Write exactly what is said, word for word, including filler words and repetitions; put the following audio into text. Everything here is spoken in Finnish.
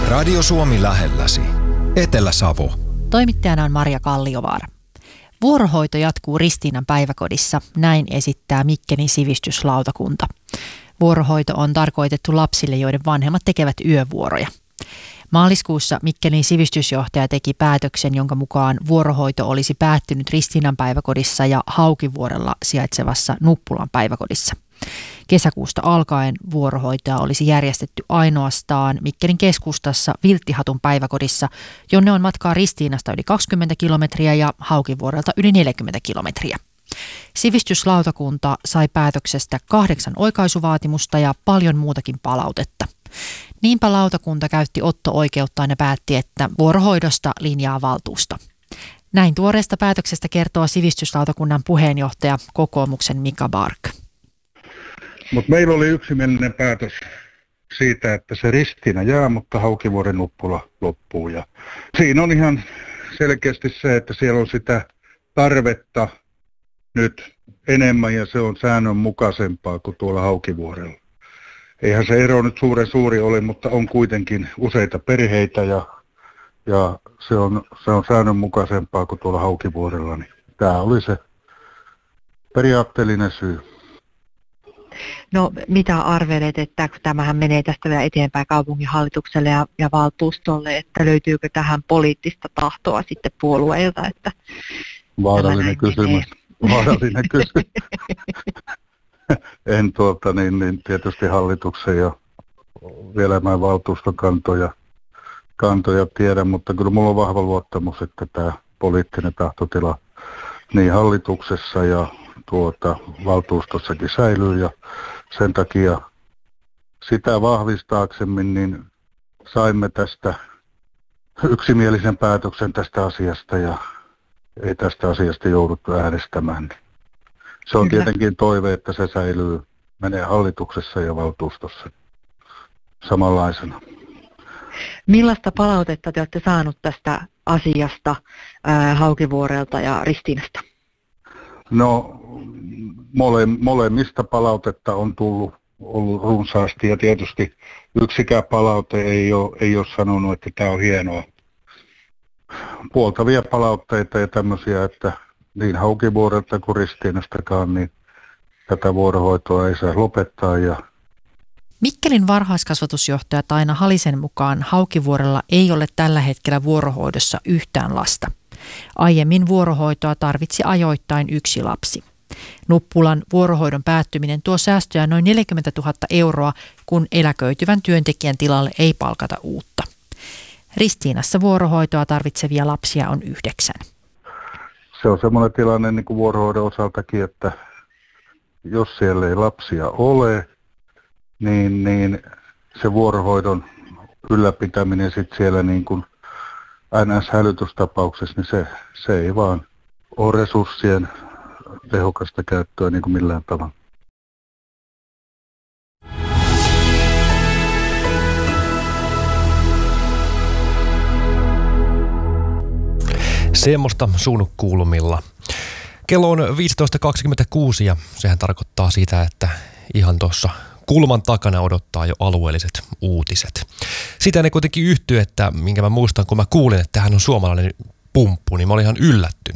Radio Suomi lähelläsi. Etelä-Savo. Toimittajana on Marja Kalliovaara. Vuorohoito jatkuu Ristiinan päiväkodissa, näin esittää Mikkelin sivistyslautakunta. Vuorohoito on tarkoitettu lapsille, joiden vanhemmat tekevät yövuoroja. Maaliskuussa Mikkelin sivistysjohtaja teki päätöksen, jonka mukaan vuorohoito olisi päättynyt Ristiinan päiväkodissa ja Haukivuorella sijaitsevassa Nuppulan päiväkodissa. Kesäkuusta alkaen vuorohoitoa olisi järjestetty ainoastaan Mikkelin keskustassa Vilttihatun päiväkodissa, jonne on matkaa Ristiinasta yli kaksikymmentä kilometriä ja Haukivuorelta yli neljäkymmentä kilometriä. Sivistyslautakunta sai päätöksestä kahdeksan oikaisuvaatimusta ja paljon muutakin palautetta. Niinpä lautakunta käytti otto-oikeuttaan ja päätti, että vuorohoidosta linjaa valtuusto. Näin tuoreesta päätöksestä kertoo sivistyslautakunnan puheenjohtaja kokoomuksen Mika Bark. Mutta meillä oli yksimielinen päätös siitä, että se Ristiina jää, mutta Haukivuoren Nuppula loppuu. Ja siinä on ihan selkeästi se, että siellä on sitä tarvetta nyt enemmän ja se on säännönmukaisempaa kuin tuolla Haukivuorella. Eihän se ero nyt suuren suuri ole, mutta on kuitenkin useita perheitä ja, ja se, on, se on säännönmukaisempaa kuin tuolla Haukivuorella. Niin tämä oli se periaatteellinen syy. No mitä arvelet, että tämähän menee tästä vielä eteenpäin kaupunginhallitukselle ja, ja valtuustolle, että löytyykö tähän poliittista tahtoa sitten puolueilta? Että vaarallinen kysymys. Vaarallinen kysymys. En tuota, niin, niin tietysti hallituksen ja vielä mä valtuuston kantoja, kantoja tiedä, mutta kyllä mulla on vahva luottamus, että tämä poliittinen tahtotila niin hallituksessa ja tuota, valtuustossakin säilyy ja sen takia sitä vahvistaaksemme niin saimme tästä yksimielisen päätöksen tästä asiasta ja ei tästä asiasta jouduttu äänestämään. Se on Kyllä. tietenkin toive, että se säilyy, menee hallituksessa ja valtuustossa samanlaisena. Millaista palautetta te olette saanut tästä asiasta ää, Haukivuorelta ja Ristiinasta? No mole, molemmista palautetta on tullut ollut runsaasti ja tietysti yksikään palaute ei ole, ei ole sanonut, että tämä on hienoa. Puoltavia palautteita ja tämmöisiä, että niin Haukivuorelta kuin Ristiinastakaan, niin tätä vuorohoitoa ei saa lopettaa. Ja Mikkelin varhaiskasvatusjohtaja Taina Halisen mukaan Haukivuorella ei ole tällä hetkellä vuorohoidossa yhtään lasta. Aiemmin vuorohoitoa tarvitsi ajoittain yksi lapsi. Nuppulan vuorohoidon päättyminen tuo säästöjä noin neljäkymmentätuhatta euroa, kun eläköityvän työntekijän tilalle ei palkata uutta. Ristiinassa vuorohoitoa tarvitsevia lapsia on yhdeksän. Se on semmoinen tilanne niin kuin vuorohoidon osaltakin, että jos siellä ei lapsia ole, niin, niin se vuorohoidon ylläpitäminen sitten siellä niin kuin N S-hälytystapauksessa, niin se, se ei vaan ole resurssien tehokasta käyttöä niin kuin millään tavalla. Semmoista suunnukkuulumilla. Kello on viisitoista kaksikymmentäkuusi ja sehän tarkoittaa sitä, että ihan tuossa kulman takana odottaa jo alueelliset uutiset. Sitä ne kuitenkin yhtyy, että minkä mä muistan, kun mä kuulin, että hän on suomalainen pumppu, niin mä olin ihan yllättynyt.